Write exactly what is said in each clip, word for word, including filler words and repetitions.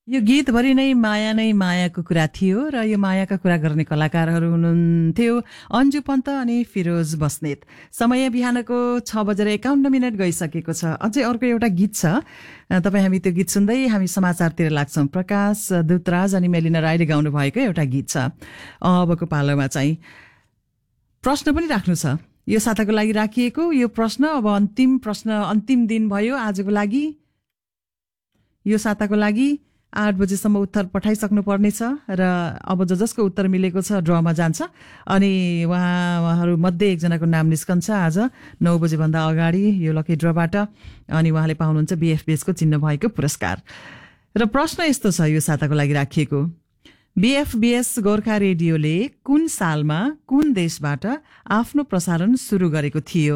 यो गीतभरि नै माया नै मायाको कुरा थियो र यो मायाका कुरा गर्ने कलाकारहरू हुनुहुन्थ्यो अन्जु पन्त अनि फिरोज बस्नेत। समय बिहानको छ बजेर एकाउन्न मिनट गइसकेको छ। अझै अर्को एउटा गीत छ, तपाईँ हामी त्यो गीत सुन्दै हामी समाचारतिर लाग्छौँ। प्रकाश दुतराज अनि मेलिना राईले गाउनु भएको एउटा गीत छ। अबको पालोमा चाहिँ प्रश्न पनि राख्नु छ, यो साताको लागि राखिएको यो प्रश्न। अब अन्तिम प्रश्न, अन्तिम दिन भयो आजको लागि। यो साताको लागि आठ बजेसम्म उत्तर पठाइसक्नु पर्नेछ र अब ज जसको उत्तर मिलेको छ ड्रमा जान्छ अनि उहाँ उहाँहरू मध्ये एकजनाको नाम निस्कन्छ आज नौ बजेभन्दा अगाडि यो लकी ड्रबाट अनि उहाँले पाउनुहुन्छ बिएफबिएसको चिन्ह भएको पुरस्कार। र प्रश्न यस्तो छ यो साताको लागि राखिएको, बिएफबिएस गोर्खा रेडियोले कुन सालमा कुन देशबाट आफ्नो प्रसारण सुरु गरेको थियो?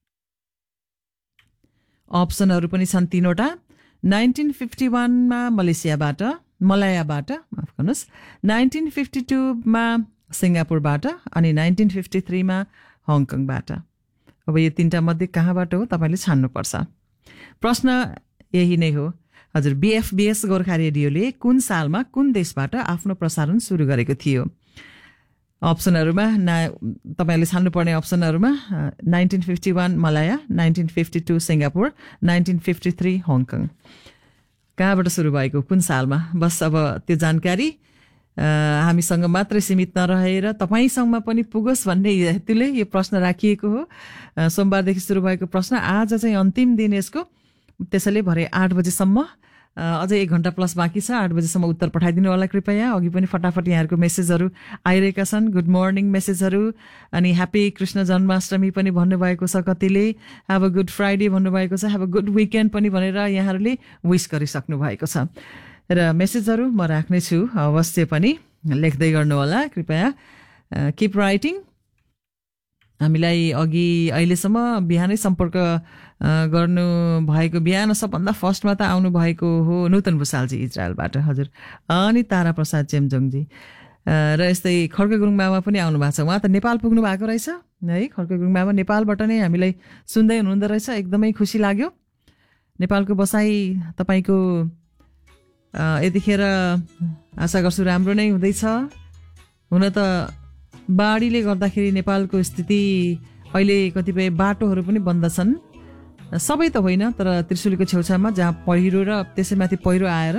अप्सनहरू पनि छन् तीनवटा। नाइन्टिन फिफ्टी वानमा मलेसियाबाट मलायाबाट माफ गर्नुहोस्, नाइन्टिन फिफ्टी टूमा सिङ्गापुरबाट अनि नाइन्टिन फिफ्टी थ्रीमा हङकङबाट। अब यो तिनवटा मध्ये कहाँबाट हो तपाईँले छान्नुपर्छ। प्रश्न यही नै हो हजुर, बिएफबिएस गोर्खा रेडियोले कुन सालमा कुन देशबाट आफ्नो प्रसारण सुरु गरेको थियो? अप्सनहरूमा ना तपाईँले छान्नुपर्ने अप्सनहरूमा nineteen fifty one Malaya, nineteen fifty two Singapore, nineteen fifty three Hong Kong. कहाँबाट सुरु भएको, कुन सालमा? बस अब त्यो जानकारी हामीसँग मात्रै सीमित नरहेर तपाईँसँग पनि पुगोस् भन्ने हेतुले यो प्रश्न राखिएको हो। सोमबारदेखि सुरु भएको प्रश्न, आज चाहिँ अन्तिम दिन यसको, त्यसैले भरे आठ बजेसम्म अझै एक घन्टा प्लस बाँकी छ। आठ बजेसम्म उत्तर पठाइदिनु होला कृपया। अघि पनि फटाफट यहाँहरूको मेसेजहरू आइरहेका छन्, गुड मर्निङ मेसेजहरू, अनि ह्याप्पी कृष्ण जन्माष्टमी पनि भन्नुभएको छ कतिले, हेभ अ गुड फ्राइडे भन्नुभएको छ, हेभ अ गुड विकेन्ड पनि भनेर यहाँहरूले विस गरिसक्नु भएको छ। र मेसेजहरू म राख्नेछु, अवश्य पनि लेख्दै गर्नु होला कृपया, किप राइटिङ। हामीलाई अघि अहिलेसम्म बिहानै सम्पर्क गर्नु भएको, बिहान सबभन्दा फर्स्टमा त आउनु भएको हो नूतन भुसालजी इजरायलबाट हजुर, अनि तारा प्रसाद चेम्जोङजी र यस्तै खड्का गुरुङ मामा पनि आउनु भएको छ। उहाँ त नेपाल पुग्नु भएको रहेछ है, खड्का गुरुङ मामा नेपालबाट नै हामीलाई सुन्दै हुनुहुँदो रहेछ, एकदमै खुसी लाग्यो। नेपालको बसाइ तपाईँको यतिखेर आशा गर्छु राम्रो नै हुँदैछ। हुन त बाढीले गर्दाखेरि नेपालको स्थिति अहिले कतिपय बाटोहरू पनि बन्द छन्, सबै त होइन तर त्रिशुलीको छेउछाउमा जहाँ पहिरो र त्यसैमाथि पहिरो आएर।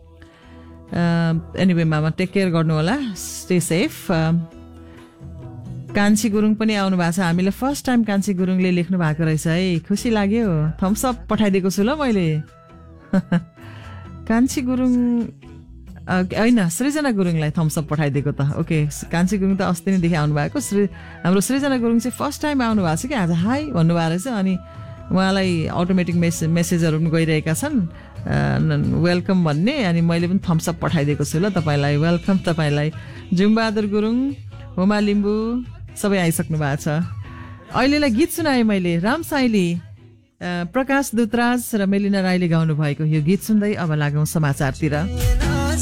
एनिवे मामा टेक केयर गर्नु होला, स्टे सेफ। कान्छी गुरुङ पनि आउनु भएको छ, हामीलाई फर्स्ट टाइम कान्छी गुरुङले लेख्नु भएको रहेछ है, खुसी लाग्यो। थम्सअप पठाइदिएको छु ल मैले। कान्छी गुरुङ होइन, सृजना गुरुङलाई थम्सअप पठाइदिएको त। ओके, कान्छी गुरुङ त अस्ति नै देखि आउनु भएको। श्री हाम्रो सृजना गुरुङ चाहिँ फर्स्ट टाइम आउनु भएको छ कि आज, हाई भन्नुभएको रहेछ। अनि उहाँलाई अटोमेटिक मेसेज मेसेजहरू पनि गइरहेका छन् वेलकम भन्ने, अनि मैले पनि थम्सअप पठाइदिएको छु ल तपाईँलाई, वेलकम तपाईँलाई। जुमबहादुर गुरुङ, होमा लिम्बू सबै आइसक्नु भएको छ। अहिलेलाई गीत सुनाएँ मैले, राम साइली, प्रकाश दुतराज र मेलिना राईले गाउनु भएको यो गीत सुन्दै अब लागौँ समाचारतिर।